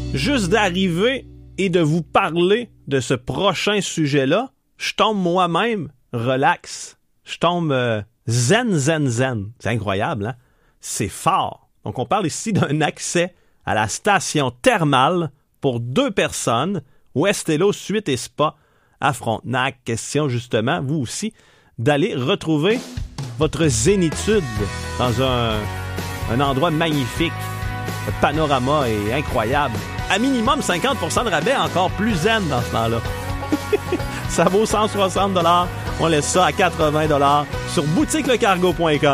juste d'arriver et de vous parler de ce prochain sujet-là, je tombe moi-même relax. Je tombe zen. C'est incroyable, hein? C'est fort. Donc, on parle ici d'un accès à la station thermale pour 2 personnes, Westelos Suite et Spa à Frontenac. Question, justement, vous aussi, d'aller retrouver votre zénitude dans un endroit magnifique. Le panorama est incroyable. À minimum 50% de rabais, encore plus zen dans ce temps-là. Ça vaut 160 $. On laisse ça à 80 $ sur boutiquelecargo.com.